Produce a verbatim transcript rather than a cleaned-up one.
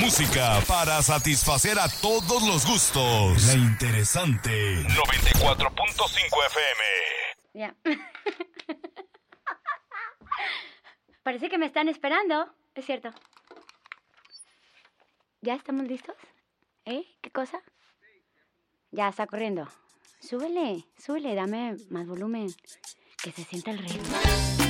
música para satisfacer a todos los gustos. La interesante noventa y cuatro punto cinco F M. Ya. Parece que me están esperando. Es cierto. ¿Ya estamos listos? ¿Eh? ¿Qué cosa? Ya está corriendo. Súbele, súbele, dame más volumen. Que se sienta el ritmo.